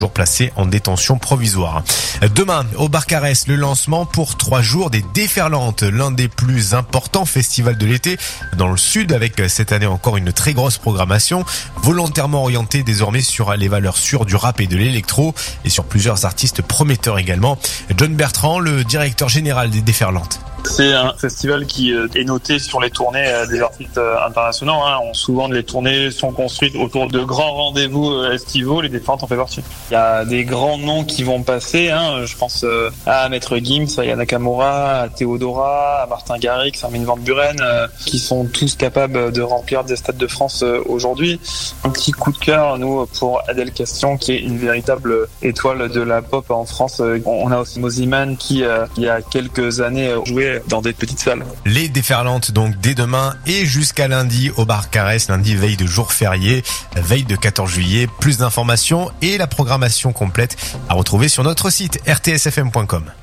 placé en détention provisoire. Demain, au Barcarès, le lancement pour 3 jours des Déferlantes, l'un des plus importants festivals de l'été dans le sud, avec cette année encore une très grosse programmation, volontairement orientée désormais sur les valeurs sûres du rap et de l'électro, et sur plusieurs artistes prometteurs également. John Bertrand, le directeur général des Déferlantes. C'est un festival qui est noté sur les tournées des artistes internationaux. Souvent, les tournées sont construites autour de grands rendez-vous estivaux. Les Déferlantes en fait partie. Il y a des grands noms qui vont passer. Je pense à Maître Gims, à Yana Nakamura, à Théodora, à Martin Garrix, à Armin van Buren, qui sont tous capables de remplir des stades de France aujourd'hui. Un petit coup de cœur, nous, pour Adèle Castillon, qui est une véritable étoile de la pop en France. On a aussi Mosiman qui, il y a quelques années, jouait dans des petites salles. Les Déferlantes donc dès demain et jusqu'à lundi au Barcarès, lundi veille de jour férié, veille de 14 juillet. Plus d'informations et la programmation complète à retrouver sur notre site rtsfm.com.